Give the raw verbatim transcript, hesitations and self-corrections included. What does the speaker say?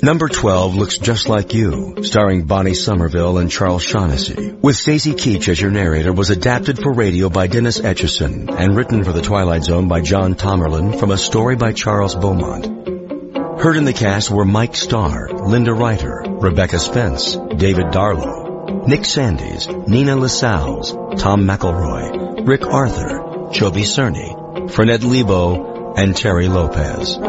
Number twelve looks just like you, starring Bonnie Somerville and Charles Shaughnessy. With Stacey Keach as your narrator, was adapted for radio by Dennis Etchison and written for The Twilight Zone by John Tomerlin from a story by Charles Beaumont. Heard in the cast were Mike Starr, Linda Ryder, Rebecca Spence, David Darlow, Nick Sandys, Nina LaSalle's, Tom McElroy, Rick Arthur, Joby Cerny, Fernette Lebo, and Terry Lopez.